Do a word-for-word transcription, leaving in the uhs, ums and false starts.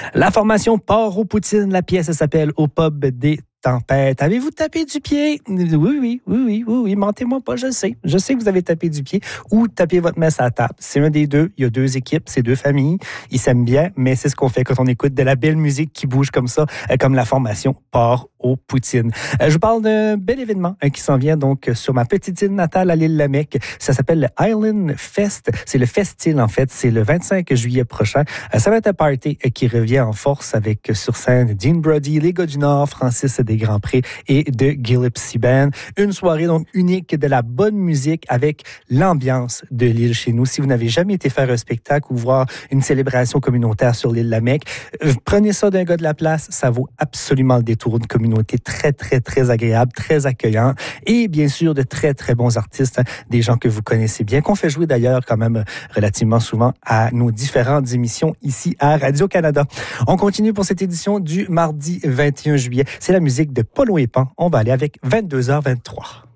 La formation part aux poutines. La pièce s'appelle Au pub des tempêtes. Avez-vous tapé du pied? Oui, oui, oui, oui, oui, oui. Mentez-moi pas, je sais. Je sais que vous avez tapé du pied ou tapé votre messe à la table. C'est un des deux. Il y a deux équipes, c'est deux familles. Ils s'aiment bien, mais c'est ce qu'on fait quand on écoute de la belle musique qui bouge comme ça, comme la formation part aux poutines. Je vous parle d'un bel événement qui s'en vient donc sur ma petite île natale à l'île Lamec. Ça s'appelle le Island Fest. C'est le Festil, en fait. C'est le vingt-cinq juillet prochain. Ça va être un party qui revient en force avec sur scène Dean Brody, les gars du Nord, Francis des Grands Prés et de Gillespie Band. Une soirée donc unique de la bonne musique avec l'ambiance de l'île chez nous. Si vous n'avez jamais été faire un spectacle ou voir une célébration communautaire sur l'île Lamec, prenez ça d'un gars de la place. Ça vaut absolument le détour. Une communauté très, très, très agréable, très accueillante et bien sûr de très, très bons artistes, hein, des gens que vous connaissez bien, qu'on fait jouer d'ailleurs quand même relativement souvent à nos différentes émissions ici à Radio-Canada. On continue pour cette édition du mardi vingt et un juillet. C'est la musique de Polo et Pan. On va aller avec vingt-deux heures vingt-trois.